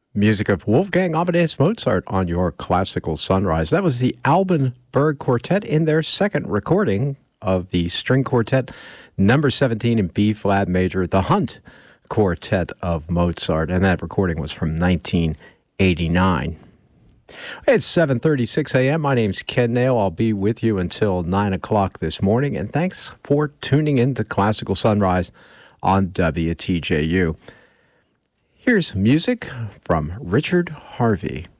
Music of Wolfgang Amadeus Mozart on your Classical Sunrise. That was the Alban Berg Quartet in their second recording of the string quartet number 17 in B-flat major, the Hunt Quartet of Mozart, and that recording was from 1989. It's 7:36 a.m. My name's Ken Nail. I'll be with you until 9 o'clock this morning, and thanks for tuning in to Classical Sunrise on WTJU. Here's music from Richard Harvey.